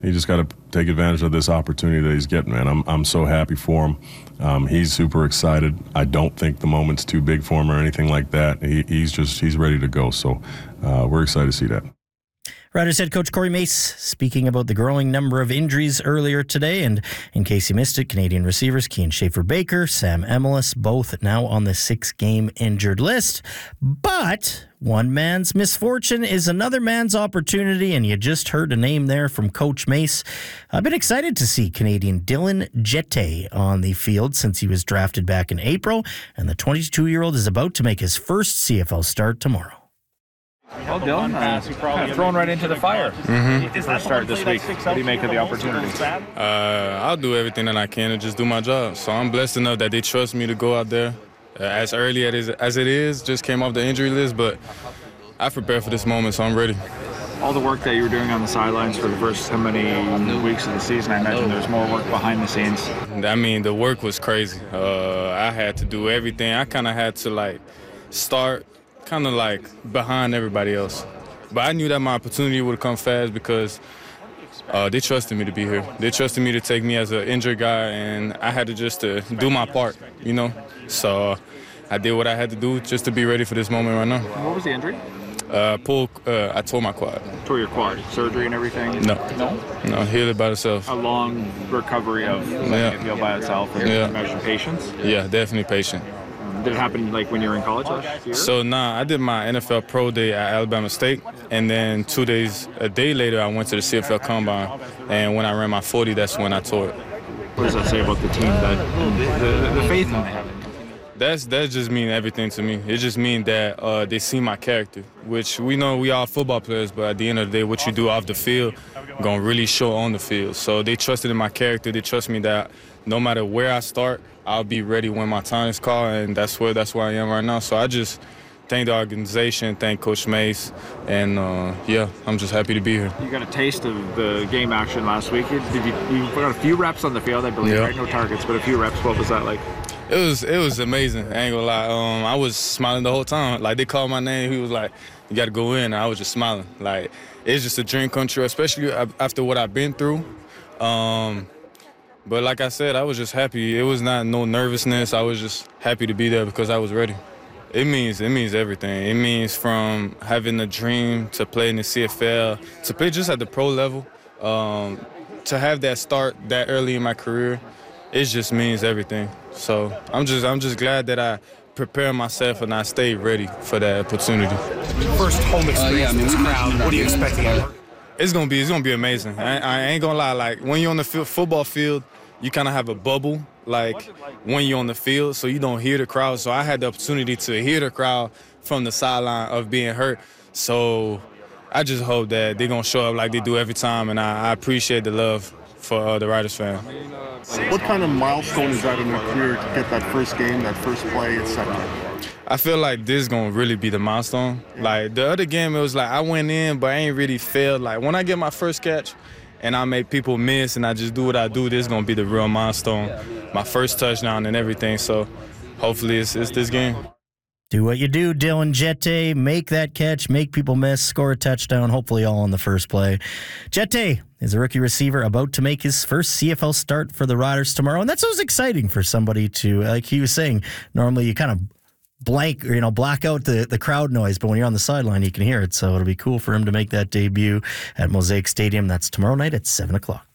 He just got to take advantage of this opportunity that he's getting, man. I'm so happy for him. He's super excited. I don't think the moment's too big for him or anything like that. He's ready to go. So we're excited to see that. Riders head coach Corey Mace speaking about the growing number of injuries earlier today. And in case you missed it, Canadian receivers Kean Schaefer-Baker, Sam Emilus, both now on the 6-game injured list. But one man's misfortune is another man's opportunity, and you just heard a name there from Coach Mace. I've been excited to see Canadian Dylan Jete on the field since he was drafted back in April, and the 22-year-old is about to make his first CFL start tomorrow. Well, Dylan, kind of thrown right into the fire. First start this week. What do you make of the opportunity? I'll do everything that I can to just do my job. So I'm blessed enough that they trust me to go out there as early as it is. Just came off the injury list, but I prepared for this moment, so I'm ready. All the work that you were doing on the sidelines for the first how many weeks of the season, I imagine there's more work behind the scenes. I mean, the work was crazy. I had to do everything. I kind of had to, start kind of behind everybody else. But I knew that my opportunity would come fast because they trusted me to be here. They trusted me to take me as an injured guy, and I had to just do my part, So I did what I had to do just to be ready for this moment right now. What was the injury? I tore my quad. Tore your quad? Surgery and everything? No, healed it by itself. A long recovery of letting it heal by itself, and imagine patience? Yeah, definitely patient. Did it happen when you were in college last year? So, I did my NFL Pro Day at Alabama State, and then a day later, I went to the CFL Combine, and when I ran my 40, that's when I tore it. What does that say about the team, the faith in they have in you? That just means everything to me. It just means that they see my character, which we know we are football players, but at the end of the day, what you do off the field going to really show on the field. So they trusted in my character. They trust me that no matter where I start, I'll be ready when my time is called, and that's where I am right now. So I just thank the organization, thank Coach Mace, and I'm just happy to be here. You got a taste of the game action last week. You got a few reps on the field, I believe, right? No targets, but a few reps. What was that like? It was amazing. I ain't gonna lie. I was smiling the whole time. They called my name. He was like, "You got to go in." And I was just smiling. It's just a dream come true, especially after what I've been through. But like I said, I was just happy. It was not no nervousness. I was just happy to be there because I was ready. It means everything. It means from having a dream to play in the CFL, to play just at the pro level, to have that start that early in my career. It just means everything. So I'm just glad that I prepared myself and I stayed ready for that opportunity. First home experience in this crowd. What are you expecting? It's gonna be amazing. I ain't gonna lie. When you're on the football field, you kind of have a bubble. When you're on the field, so you don't hear the crowd. So I had the opportunity to hear the crowd from the sideline of being hurt. So I just hope that they're gonna show up like they do every time, and I appreciate the love for the Riders fan. What kind of milestone is that in your career to get that first game, that first play, etc.? I feel like this is going to really be the milestone. The other game, it was I went in, but I ain't really failed. When I get my first catch and I make people miss and I just do what I do, this is going to be the real milestone. My first touchdown and everything. So hopefully it's this game. Do what you do, Dylan Jete. Make that catch, make people miss, score a touchdown, hopefully all on the first play. Jete is a rookie receiver about to make his first CFL start for the Riders tomorrow. And that's always exciting for somebody to, like he was saying, normally you kind of black out the crowd noise, but when you're on the sideline, you can hear it. So it'll be cool for him to make that debut at Mosaic Stadium. That's tomorrow night at 7:00.